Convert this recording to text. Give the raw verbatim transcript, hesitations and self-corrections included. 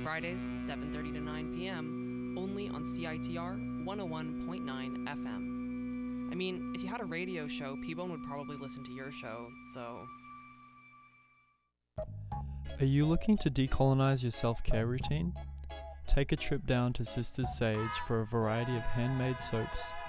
Fridays, seven thirty to nine p.m., only on C I T R one oh one point nine F M. I mean, if you had a radio show, P-Bone would probably listen to your show, so... Are you looking to decolonize your self-care routine? Take a trip down to Sisters Sage for a variety of handmade soaps,